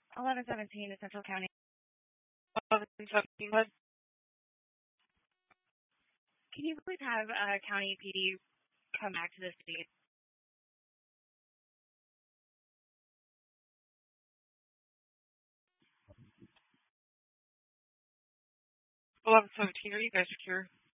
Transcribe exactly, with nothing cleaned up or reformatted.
eleven seventeen to Central County. eleven seventeen, what? Can you please have uh, County P D come back to the city? eleven seventeen, are you guys secure?